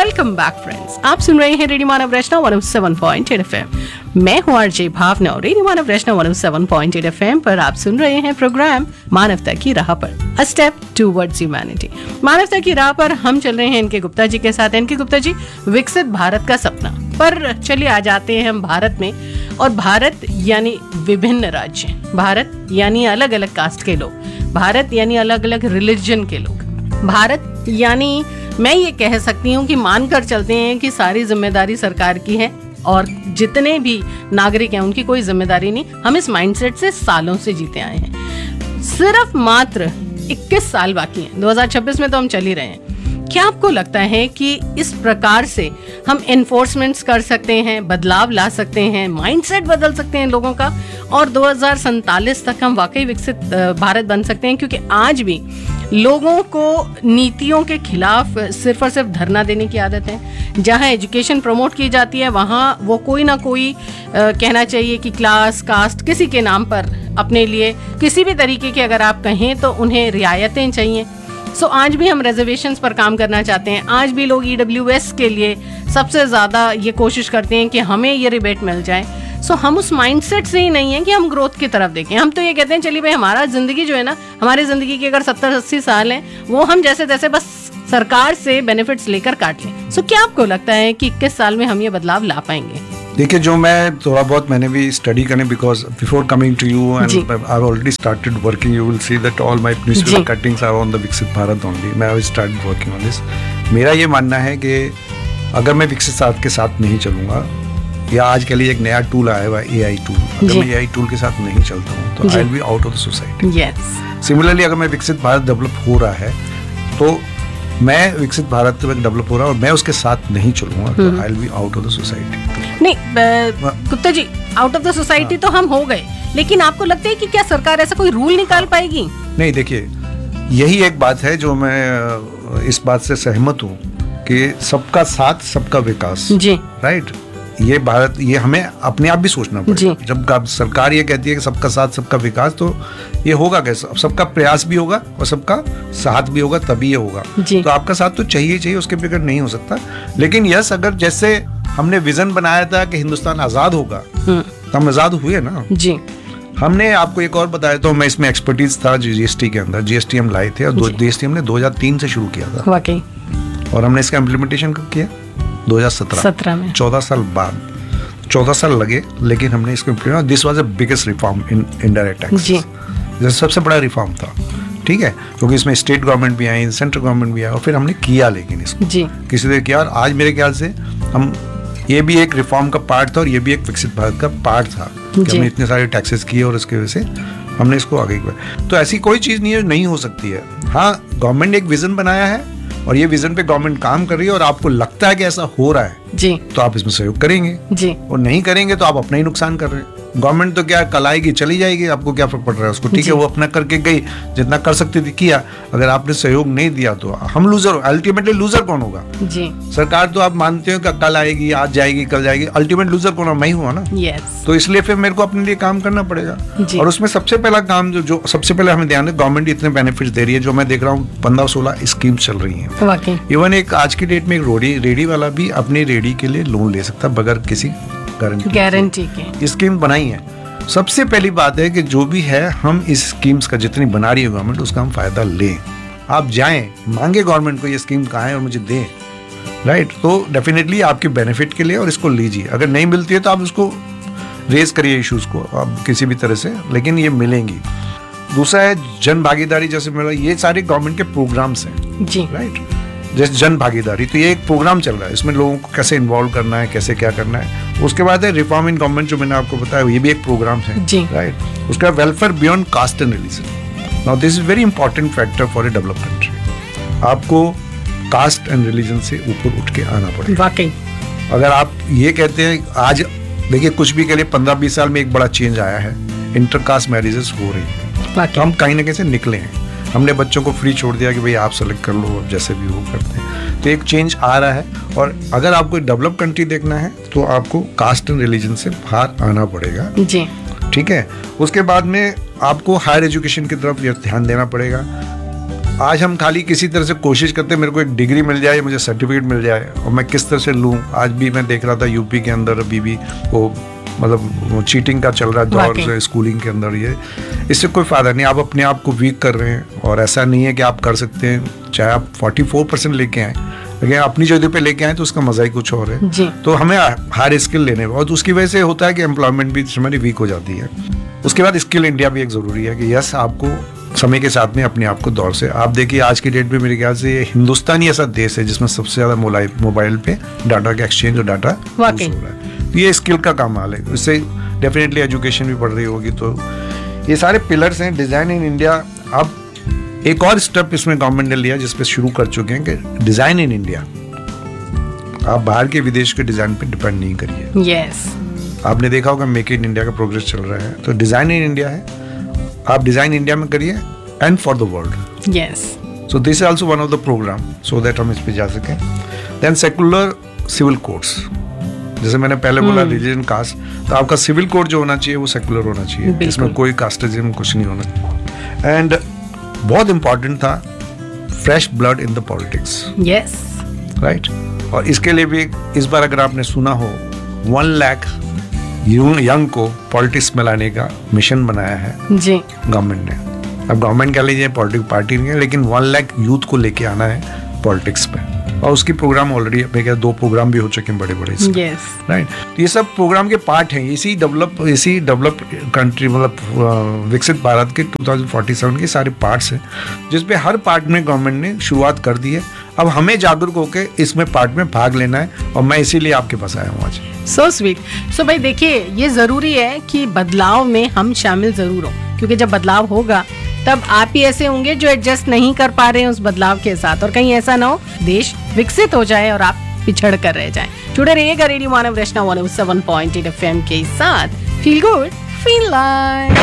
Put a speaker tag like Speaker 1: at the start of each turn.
Speaker 1: Welcome back friends, आप सुन रहे हैं रेडियो मानव वैष्णव 107.8 एफएम। मैं हूं आरजे भावना और रेडियो मानव वैष्णव 107.8 एफएम पर आप सुन रहे हैं प्रोग्राम मानवता की राह पर, अ स्टेप टुवर्ड्स ह्यूमैनिटी। मानवता की राह पर हम चल रहे हैं इनके गुप्ता जी के साथ। इनके गुप्ता जी, विकसित भारत का सपना पर चलिए आ जाते हैं हम भारत में। और भारत यानी विभिन्न राज्य, भारत यानी अलग अलग कास्ट के लोग, भारत यानी अलग अलग रिलीजन के लोग, भारत यानी मैं ये कह सकती हूँ कि मानकर चलते हैं कि सारी जिम्मेदारी सरकार की है और जितने भी नागरिक हैं उनकी कोई जिम्मेदारी नहीं। हम इस माइंडसेट से सालों से जीते आए हैं। सिर्फ मात्र 21 साल बाकी हैं, 2026 में तो हम चल ही रहे हैं। क्या आपको लगता है कि इस प्रकार से हम एनफोर्समेंट्स कर सकते हैं, बदलाव ला सकते हैं, माइंडसेट बदल सकते हैं लोगों का और 2047 तक हम वाकई विकसित भारत बन सकते हैं? क्योंकि आज भी लोगों को नीतियों के खिलाफ सिर्फ और सिर्फ धरना देने की आदत है। जहां एजुकेशन प्रमोट की जाती है वहां वो कोई ना कोई कहना चाहिए कि क्लास, कास्ट, किसी के नाम पर अपने लिए किसी भी तरीके के अगर आप कहें तो उन्हें रियायतें चाहिए। सो आज भी हम रिजर्वेशंस पर काम करना चाहते हैं। आज भी लोग EWS के लिए सबसे ज़्यादा ये कोशिश करते हैं कि हमें ये रिबेट मिल जाए। सो हम उस माइंडसेट से ही नहीं है कि हम ग्रोथ की तरफ देखें। हम तो ये कहते हैं चलिए भाई, हमारा ज़िंदगी जो है ना, हमारी ज़िंदगी के अगर 70-80 साल हैं वो हम जैसे तैसे बस सरकार से बेनिफिट्स लेकर काट लें। सो क्या आपको लगता है कि 21 साल में हम ये बदलाव ला पाएंगे?
Speaker 2: देखिए, जो मैं थोड़ा बहुत मैंने भी स्टडी करने, because before coming to you and I have already started working, you will see that all my newspaper cuttings are on the विकसित भारत ओनली। मैं have started working on this. मेरा ये मानना है कि अगर मैं विकसित भारत के साथ नहीं चलूँगा, या आज के लिए एक नया टूल आया हुआ AI टूल, अगर मैं AI टूल के साथ नहीं चलता हूँ तो I will be out of the society. Similarly अगर मैं विकसित भारत डेवलप हो रहा है तो मैं विकसित भारत में डेवलप हो रहा है और मैं उसके साथ नहीं चलूंगा तो I will be out of the society.
Speaker 1: नहीं Gupta ji, out of the society तो हम हो गए, लेकिन आपको लगता है कि क्या सरकार ऐसा कोई रूल निकाल पाएगी?
Speaker 2: नहीं, देखिए, यही एक बात है जो मैं इस बात से सहमत हूँ कि सबका साथ सबका विकास जी, राइट। ये भारत, ये हमें अपने आप भी सोचना पड़ेगा। जब सरकार ये कहती है कि सबका साथ सबका विकास, तो ये होगा कैसे? सबका प्रयास भी होगा और सबका साथ भी होगा, तभी ये होगा। तो आपका साथ तो चाहिए, उसके बगैर नहीं हो सकता। लेकिन यस, अगर जैसे हमने विजन बनाया था कि हिंदुस्तान आजाद होगा, तो हम आजाद हुए ना जी। हमने आपको एक और बताया, तो मैं इसमें एक्सपर्टीज था GST के अंदर। GST हम लाए थे और GST हमने 2003 से शुरू किया था वाकई, और हमने इसका इम्प्लीमेंटेशन कब किया? 2017 में। 14 साल बाद, 14 साल लगे, लेकिन हमने इसको implement. This was the biggest reform in indirect tax. जैसे सबसे बड़ा रिफॉर्म था, ठीक है, क्योंकि इसमें स्टेट गवर्नमेंट भी आई, सेंट्रल गवर्नमेंट भी आया, और फिर हमने किया, लेकिन इसको किसी ने किया। और आज मेरे ख्याल से हम, ये भी एक रिफॉर्म का पार्ट था और ये भी एक विकसित भारत का पार्ट था कि हमने इतने सारे टैक्सेस किए और इसकी वजह से हमने इसको आगे किया। तो ऐसी कोई चीज़ नहीं है, नहीं हो सकती है। हाँ, गवर्नमेंट ने एक विजन बनाया है और ये विजन पे गवर्नमेंट काम कर रही है और आपको लगता है कि ऐसा हो रहा है जी, तो आप इसमें सहयोग करेंगे जी, और नहीं करेंगे तो आप अपना ही नुकसान कर रहे हैं। गवर्नमेंट तो क्या, कल आएगी चली जाएगी, आपको क्या फर्क पड़ रहा है उसको? ठीक है, वो अपना करके गई, जितना कर सकती थी किया। अगर आपने सहयोग नहीं दिया तो हम लूजर, अल्टीमेटली लूजर कौन होगा? जी, सरकार तो आप मानते हो कि कल आएगी, आज जाएगी, कल जाएगी, अल्टीमेट लूजर कौन? मैं ही हुआ ना। तो इसलिए फिर मेरे को अपने लिए काम करना पड़ेगा। और उसमें सबसे पहला काम जो सबसे पहले हमें ध्यान है, गवर्नमेंट इतने बेनिफिट्स दे रही है, जो मैं देख रहा हूँ 15-16 स्कीम चल रही है। इवन एक आज की डेट में एक रेडी वाला भी अपनी रेडी के लिए लोन ले सकता है बगैर किसी गारंटी के। स्कीम बनाई है। सबसे पहली बात है कि जो भी है, हम इस स्कीम्स का जितनी बना रही है गवर्नमेंट, उसका हम फायदा लें। आप जाएं, मांगे गवर्नमेंट को ये स्कीम कहाँ है और मुझे दें, राइट। तो डेफिनेटली आपके बेनिफिट के लिए, और इसको लीजिए। अगर नहीं मिलती है तो आप उसको रेज करिए, इश्यूज को आप किसी भी तरह से, लेकिन ये मिलेंगी। दूसरा है जन भागीदारी, जैसे मेरा, ये सारे गवर्नमेंट के प्रोग्राम्स हैं जी, राइट। जैसे जन भागीदारी, तो ये एक प्रोग्राम चल रहा है, इसमें लोगों को कैसे इन्वॉल्व करना है, कैसे क्या करना है। उसके बाद है रिफॉर्म इन गवर्नमेंट, जो मैंने आपको बताया, ये भी एक प्रोग्राम है, राइट। उसका welfare beyond caste and religion. Now this is very important factor for a developed country. आपको कास्ट एंड रिलीजन से ऊपर उठ के आना पड़ेगा वाकई। अगर आप ये कहते हैं, आज देखिए, कुछ भी के लिए 15-20 साल में एक बड़ा चेंज आया है, इंटरकास्ट मैरिजेस हो रही है, तो हम कहीं ना कहीं से निकले हैं। हमने बच्चों को फ्री छोड़ दिया कि भाई आप सेलेक्ट कर लो, जैसे भी वो करते हैं। तो एक चेंज आ रहा है, और अगर आपको डेवलप कंट्री देखना है तो आपको कास्ट एंड रिलीजन से बाहर आना पड़ेगा जी, ठीक है। उसके बाद में आपको हायर एजुकेशन की तरफ ध्यान देना पड़ेगा। आज हम खाली किसी तरह से कोशिश करते हैं मेरे को एक डिग्री मिल जाए, मुझे सर्टिफिकेट मिल जाए, और मैं किस तरह से लूँ। आज भी मैं देख रहा था यूपी के अंदर अभी भी वो मतलब चीटिंग का चल रहा है दौर स्कूलिंग के अंदर। ये इससे कोई फ़ायदा नहीं, आप अपने आप को वीक कर रहे हैं। और ऐसा नहीं है कि आप कर सकते हैं, चाहे आप 44% लेके आए, लेकिन अपनी जगह पे लेके आए तो उसका मजा ही कुछ और है जी। तो हमें हायर स्किल लेने, और उसकी वजह से होता है कि एम्प्लॉयमेंट भी हमारी वीक हो जाती है। उसके बाद स्किल इंडिया भी एक ज़रूरी है कि यस, आपको समय के साथ में अपने आप को दौर से, आप देखिए आज की डेट में मेरे ख्याल से ये हिंदुस्तान ही ऐसा देश है जिसमें सबसे ज़्यादा मोबाइल पे डाटा का एक्सचेंज और डाटा हो रहा है। ये स्किल का कमाल है, इससे डेफिनेटली एजुकेशन भी बढ़ रही होगी। तो ये सारे पिलर्स हैं डिज़ाइन इन इंडिया। अब एक और स्टेप इसमें गवर्नमेंट ने लिया जिस पे शुरू कर चुके हैं कि डिज़ाइन इन इंडिया, आप बाहर के विदेश के डिज़ाइन पे डिपेंड नहीं करिए।
Speaker 1: यस,
Speaker 2: आपने देखा होगा मेक इन इंडिया का प्रोग्रेस चल रहा है, तो डिज़ाइन इन इंडिया है, आप डिज़ाइन इंडिया में करिए and for the world.
Speaker 1: Yes,
Speaker 2: so this is also one of the programme so that हम इस पे जा सकें। देन सेकुलर सिविल कोड्स, जैसे मैंने पहले बोला रिलीजन कास्ट, तो आपका सिविल कोड जो होना चाहिए वो सेकुलर होना चाहिए, इसमें कोई कास्टिज्म कुछ नहीं होना चाहिए। एंड बहुत इंपॉर्टेंट था fresh blood in the politics.
Speaker 1: Yes,
Speaker 2: right. और इसके लिए भी इस बार अगर आपने सुना हो 1 लाख यंग को पॉलिटिक्स में लाने का मिशन बनाया है जी गवर्नमेंट ने। अब गवर्नमेंट कह लीजिए, पॉलिटिक्स पार्टी नहीं है, लेकिन 1 लाख यूथ को लेके आना है पॉलिटिक्स पे। और उसकी प्रोग्राम ऑलरेडी मेरे ख्याल 2 प्रोग्राम भी हो चुके हैं बड़े बड़े, राइट। तो ये सब प्रोग्राम के पार्ट हैं। इसी डेवलप कंट्री मतलब विकसित भारत के 2047 के सारे पार्ट्स हैं, जिसपे हर पार्ट में गवर्नमेंट ने शुरुआत कर दी है। अब हमें जागरूक होकर इसमें पार्ट में भाग लेना है, और मैं इसीलिए आपके पास आया हूँ आज।
Speaker 1: So sweet. सो भाई देखिए, ये जरूरी है कि बदलाव में हम शामिल जरूर हो, क्योंकि जब बदलाव होगा तब आप ही ऐसे होंगे जो एडजस्ट नहीं कर पा रहे हैं उस बदलाव के साथ, और कहीं ऐसा ना हो देश विकसित हो जाए और आप पिछड़ कर रह जाएं। जुड़े रहिएगा रेडियो मानव रचना 107.8 FM के साथ। Feel good, feel like.